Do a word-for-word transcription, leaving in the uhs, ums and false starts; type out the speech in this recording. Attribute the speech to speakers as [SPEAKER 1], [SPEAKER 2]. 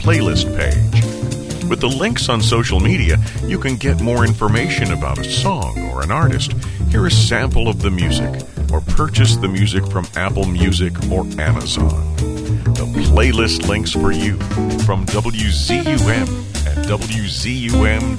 [SPEAKER 1] playlist page. With the links on social media, you can get more information about a song or an artist, hear a sample of the music, or purchase the music from Apple Music or Amazon. The playlist links for you from W Z U M and W Z U M